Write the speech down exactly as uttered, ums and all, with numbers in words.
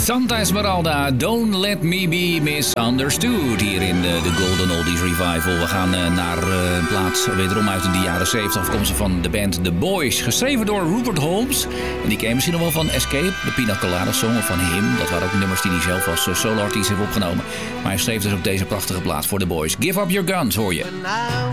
Santa Esmeralda, Don't Let Me Be Misunderstood. Hier in de, de Golden Oldies Revival. We gaan uh, naar uh, een plaats wederom uit de jaren zeventig. Afkomstig van de band The Boys. Geschreven door Rupert Holmes. En die ken je misschien nog wel van Escape, de Pina Colada Song, of van Him. Dat waren ook nummers die hij zelf als uh, solo-artiest heeft opgenomen. Maar hij schreef dus ook deze prachtige plaat voor The Boys. Give Up Your Guns, hoor je.